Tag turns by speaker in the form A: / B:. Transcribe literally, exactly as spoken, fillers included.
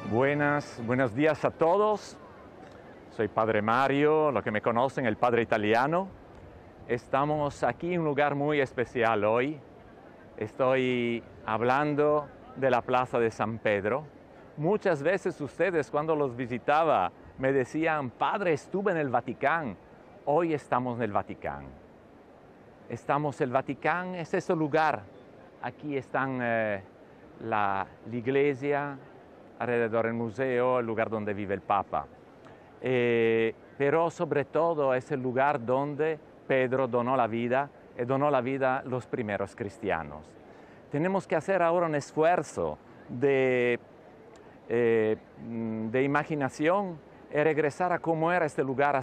A: Buenas, buenos días a todos. Soy Padre Mario, lo que me conocen, el Padre Italiano. Estamos aquí en un lugar muy especial hoy. Estoy hablando de la Plaza de San Pedro. Muchas veces ustedes cuando los visitaba me decían, Padre, estuve en el Vaticano. Hoy estamos en el Vaticano. Estamos en el Vaticano, es ese lugar. Aquí están eh, la, la iglesia, alrededor del museo, el lugar donde vive el Papa. Eh, pero sobre todo es el lugar donde Pedro donó la vida y donó la vida a los primeros cristianos. Tenemos que hacer ahora un esfuerzo de, eh, de imaginación y regresar a cómo era este lugar